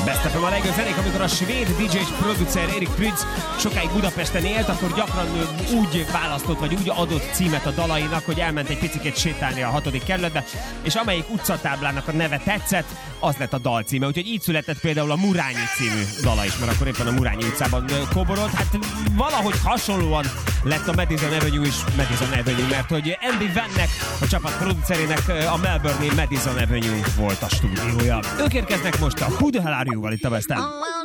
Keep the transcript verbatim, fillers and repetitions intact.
Besztepem a legjobb zenék, amikor a svéd dé dzsé és producer Erik Prydz sokáig Budapesten élt, akkor gyakran úgy választott, vagy úgy adott címet a dalainak, hogy elment egy picikét sétálni a hatodik kerületbe, és amelyik utcatáblának a neve tetszett, az lett a dal címe. Úgyhogy így született például a Murányi című dala is, mert akkor éppen a Murányi utcában kóborolt. Hát valahogy hasonlóan lett a Madison Avenue is Madison Avenue, mert hogy Andy Vannek, a csapat producerének a Melbourne-i Madison Avenue volt a stúdiója. Ők érkeznek most a Who the Hell Are You-val itt a Besten.